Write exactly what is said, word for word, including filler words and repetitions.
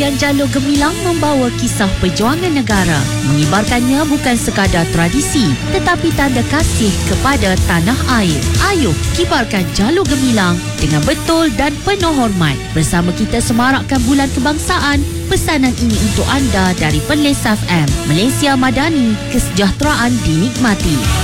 Kibarkan Jalur Gemilang membawa kisah perjuangan negara. Mengibarkannya bukan sekadar tradisi, tetapi tanda kasih kepada tanah air. Ayuh, kibarkan Jalur Gemilang dengan betul dan penuh hormat. Bersama kita semarakkan Bulan Kebangsaan. Pesanan ini untuk anda dari Perlis F M. Malaysia Madani, kesejahteraan dinikmati.